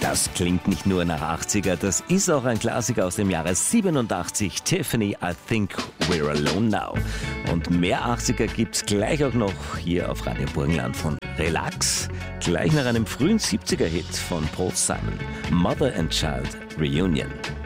Das klingt nicht nur nach 80er, das ist auch ein Klassiker aus dem Jahre 87. Tiffany, I Think We're Alone Now. Und mehr 80er gibt's gleich auch noch hier auf Radio Burgenland von Relax. Gleich nach einem frühen 70er-Hit von Paul Simon. Mother and Child Reunion.